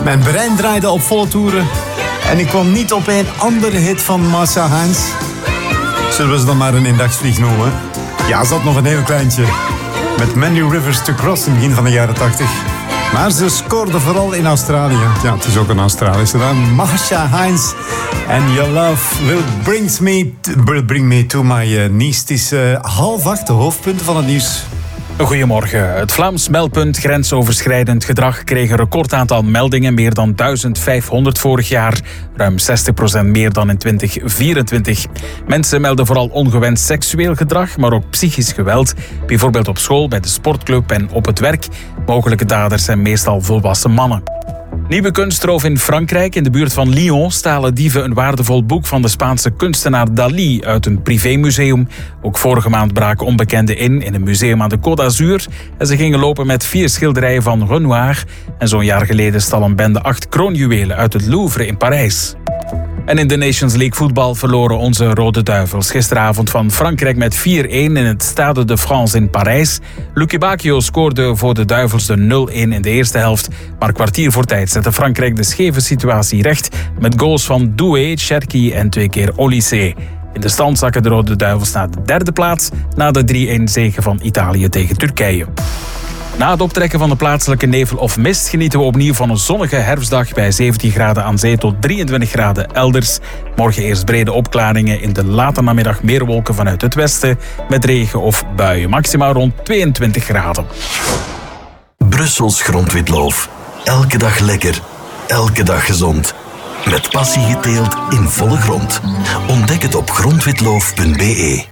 Mijn brein draaide op volle toeren en ik kwam niet op een andere hit van Masha Heinz. Zullen we ze dan maar een eendagsvlieg noemen? Ja, zat nog een heel kleintje. Met Many Rivers to Cross in het begin van de jaren 80. Maar ze scoorde vooral in Australië. Ja, het is ook een Australische naam. Masha Heinz. And Your Love will bring me to my niece. Het is 7:30, de hoofdpunten van het nieuws. Goedemorgen. Het Vlaams meldpunt grensoverschrijdend gedrag kreeg een recordaantal meldingen, meer dan 1500 vorig jaar, ruim 60% meer dan in 2024. Mensen melden vooral ongewenst seksueel gedrag, maar ook psychisch geweld, bijvoorbeeld op school, bij de sportclub en op het werk. Mogelijke daders zijn meestal volwassen mannen. Nieuwe kunstroof in Frankrijk. In de buurt van Lyon stalen dieven een waardevol boek van de Spaanse kunstenaar Dalí uit een privémuseum. Ook vorige maand braken onbekenden in een museum aan de Côte d'Azur. En ze gingen lopen met 4 schilderijen van Renoir. En zo'n jaar geleden stal een bende 8 kroonjuwelen uit het Louvre in Parijs. En in de Nations League voetbal verloren onze Rode Duivels gisteravond van Frankrijk met 4-1 in het Stade de France in Parijs. Lucky Bacchio scoorde voor de Duivels de 0-1 in de eerste helft. Maar een kwartier voor tijd zette Frankrijk de scheve situatie recht met goals van Doué, Cherki en 2 keer Olysée. In de stand zakken de Rode Duivels naar de 3e plaats na de 3-1 zege van Italië tegen Turkije. Na het optrekken van de plaatselijke nevel of mist genieten we opnieuw van een zonnige herfstdag bij 17 graden aan zee tot 23 graden elders. Morgen eerst brede opklaringen, in de late namiddag meer wolken vanuit het westen met regen of buien. Maximaal rond 22 graden. Brussels grondwitloof. Elke dag lekker, elke dag gezond. Met passie geteeld in volle grond. Ontdek het op grondwitloof.be.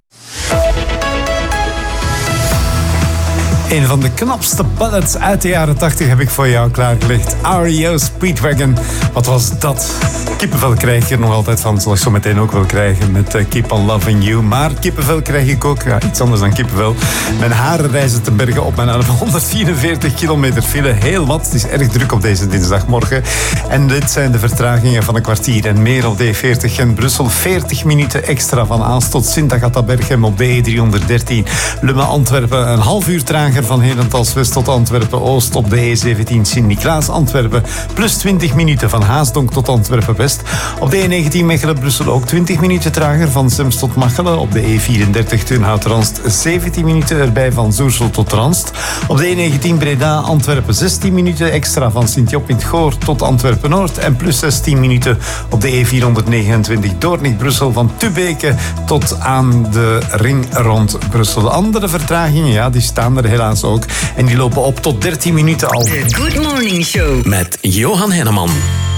Een van de knapste ballads uit de jaren 80 heb ik voor jou klaargelegd. REO Speedwagon. Wat was dat? Kippenvel krijg je er nog altijd van, zoals ik zo meteen ook wil krijgen met Keep on Loving You. Maar kippenvel krijg ik ook, iets anders dan kippenvel. Mijn haren reizen te bergen op mijn 144 kilometer file. Heel wat, het is erg druk op deze dinsdagmorgen. En dit zijn de vertragingen van een kwartier en meer op de E40 Gent-Brussel. 40 minuten extra van Aalst tot Sint-Agatha-Berchem op de E313. Le Mans-Antwerpen, een half uur trager van Herentals West tot Antwerpen-Oost op de E17 Sint-Niklaas-Antwerpen. Plus 20 minuten van Haasdonk tot Antwerpen-West. Op de E19 Mechelen-Brussel ook 20 minuten trager van Sems tot Machelen. Op de E34 Turnhout-Ranst 17 minuten erbij van Zoersel tot Ranst. Op de E19 Breda-Antwerpen 16 minuten extra van Sint-Job in het Goor tot Antwerpen-Noord. En plus 16 minuten op de E429 Doornik-Brussel van Tubeke tot aan de ring rond Brussel. De andere vertragingen, ja, die staan er helaas ook. En die lopen op tot 13 minuten al. The Good Morning Show. Met Johan Henneman.